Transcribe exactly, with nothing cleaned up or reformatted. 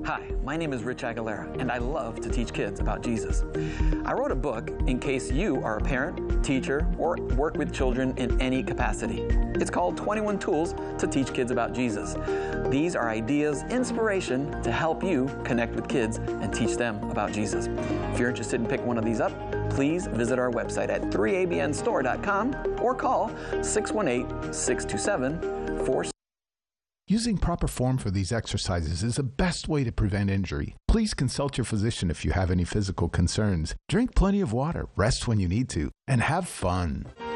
Hi, my name is Rich Aguilera, and I love to teach kids about Jesus. I wrote a book in case you are a parent, teacher, or work with children in any capacity. It's called twenty-one Tools to Teach Kids About Jesus. These are ideas, inspiration to help you connect with kids and teach them about Jesus. If you're interested in picking one of these up, please visit our website at three A B N store dot com or call six one eight, six two seven, four six. Using proper form for these exercises is the best way to prevent injury. Please consult your physician if you have any physical concerns. Drink plenty of water, rest when you need to, and have fun.